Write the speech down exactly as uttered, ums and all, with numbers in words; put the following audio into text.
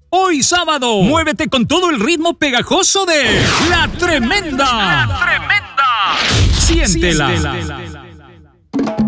Hoy sábado, muévete con todo el ritmo pegajoso de La Tremenda. La Tremenda. Siéntela. Siéntela.